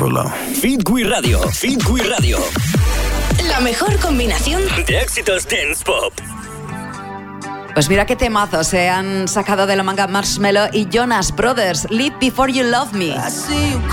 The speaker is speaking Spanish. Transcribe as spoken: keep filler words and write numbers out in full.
otro lado. Fit We Radio, Fit We Radio. La mejor combinación de éxitos dance pop. Pues mira qué temazos se han sacado de la manga Marshmello y Jonas Brothers. Live Before You Love Me. I see you